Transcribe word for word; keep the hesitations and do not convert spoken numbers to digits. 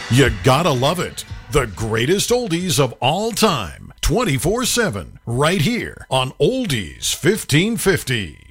You gotta love it. The greatest oldies of all time, twenty-four seven, right here on Oldies fifteen fifty.